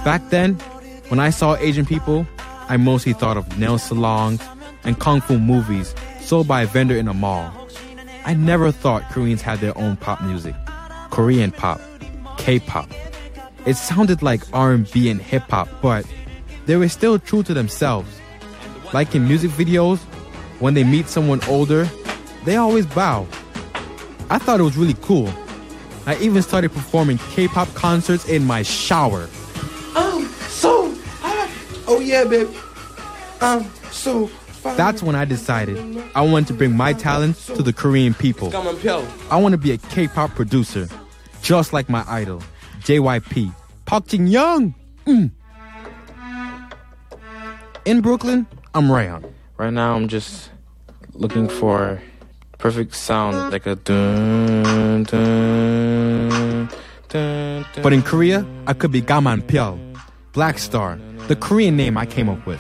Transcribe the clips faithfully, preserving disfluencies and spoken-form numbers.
Back then, when I saw Asian people, I mostly thought of nail salons and kung fu movies sold by a vendor in a mall. I never thought Koreans had their own pop music. Korean pop, K-pop. It sounded like R and B and hip-hop, but they were still true to themselves. Like in music videos, when they meet someone older, they always bow. I thought it was really cool. I even started performing K-pop concerts in my shower. Um, so, uh, oh yeah, babe. Um, so... That's when I decided I wanted to bring my talents to the Korean people. I want to be a K-pop producer, just like my idol, J Y P, Park Jin-young. Mm. In Brooklyn, I'm Rayon. Right now, I'm just looking for perfect sound, like a dun, dun, dun, dun. But in Korea, I could be Gaman Pyeol, Black Star, the Korean name I came up with.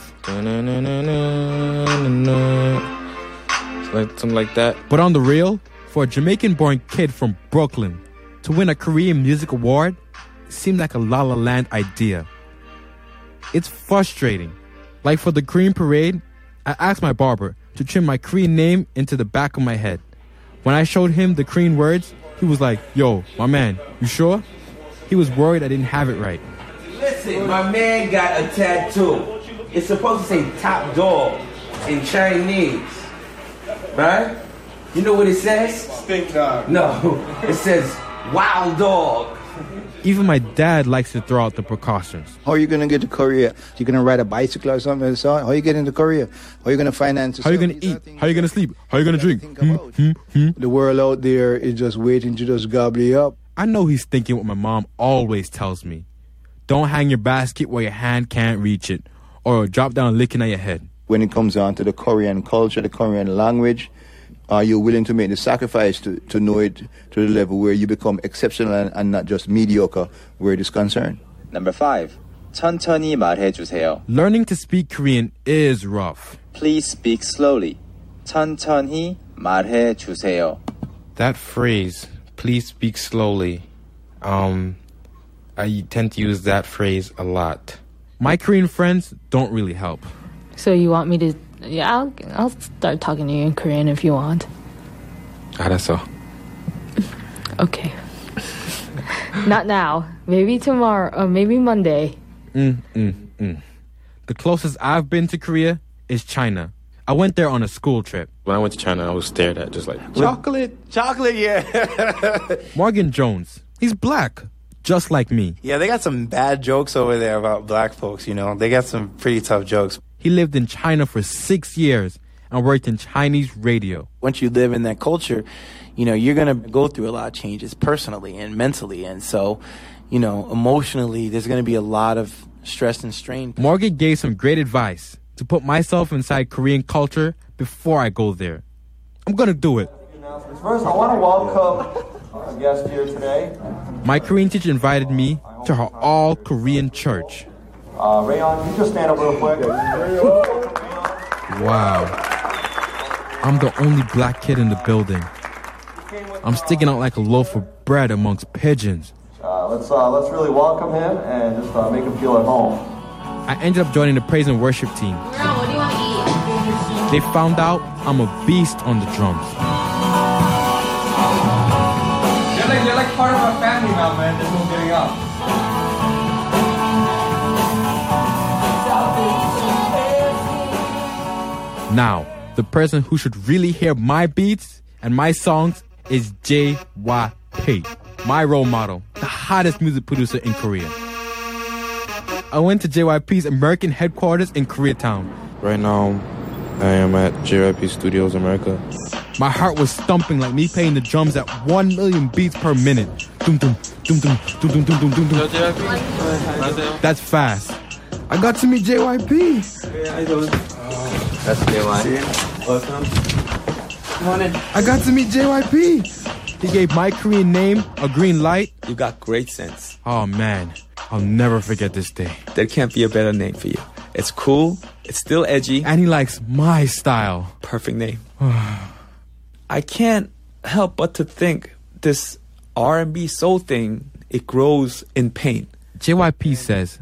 Like something like that. But on the real, for a Jamaican-born kid from Brooklyn to win a Korean Music Award seemed like a La La Land idea. It's frustrating. Like for the Korean parade, I asked my barber to trim my Korean name into the back of my head. When I showed him the Korean words, he was like, "Yo, my man, you sure?" He was worried I didn't have it right. Listen, my man got a tattoo. It's supposed to say top dog in Chinese. Right? You know what it says? Stink dog. No, it says wild dog. Even my dad likes to throw out the precautions. How are you going to get to Korea? You going to ride a bicycle or something? So how are you getting to Korea? How are you going to finance? How are you going to eat? How are you going to sleep? How are you going to drink? Hmm, hmm, hmm. The world out there is just waiting to just gobble you up. I know he's thinking what my mom always tells me. Don't hang your basket where your hand can't reach it, or drop down licking at your head. When it comes down to the Korean culture, the Korean language, are you willing to make the sacrifice to, to know it to the level where you become exceptional and, and not just mediocre where it is concerned? Number five. 천천히 말해주세요. Learning to speak Korean is rough. Please speak slowly. 천천히 말해주세요. That phrase, please speak slowly. Um, I tend to use that phrase a lot. My Korean friends don't really help. So you want me to... Yeah, I'll, I'll start talking to you in Korean if you want. 알았어. Okay. Not now. Maybe tomorrow, or maybe Monday. Mm, mm, mm. The closest I've been to Korea is China. I went there on a school trip. When I went to China, I was stared at just like... Chocolate, chocolate, yeah. Morgan Jones. He's black, just like me. Yeah, they got some bad jokes over there about black folks, you know. They got some pretty tough jokes. He lived in China for six years and worked in Chinese radio. Once you live in that culture, you know, you're going to go through a lot of changes personally and mentally. And so, you know, emotionally, there's going to be a lot of stress and strain. Morgan gave some great advice to put myself inside Korean culture before I go there. I'm going to do it. First, I want to welcome our guest here today. My Korean teacher invited me to her all-Korean church. Uh, Rayon, you just stand up real quick. Wow. I'm the only black kid in the building. I'm sticking out like a loaf of bread amongst pigeons. Uh, let's uh, let's really welcome him and just uh, make him feel at home. I ended up joining the praise and worship team. Girl, what do you want to eat? They found out I'm a beast on the drums. You're like, you're like part of our family now, man. There's no getting up. Now, the person who should really hear my beats and my songs is J Y P, my role model, the hottest music producer in Korea. I went to J Y P's American headquarters in Koreatown. Right now, I am at J Y P Studios America. My heart was thumping like me playing the drums at one million beats per minute. Dum dum dum dum dum dum dum dum dum dum. That's fast. I got to meet J Y P. Hey, how you doing? That's J Y. Welcome. Come on in. I got to meet J Y P. He gave my Korean name a green light. You got great sense. Oh man, I'll never forget this day. There can't be a better name for you. It's cool, it's still edgy. And he likes my style. Perfect name. I can't help but to think this R and B soul thing, it grows in pain. J Y P says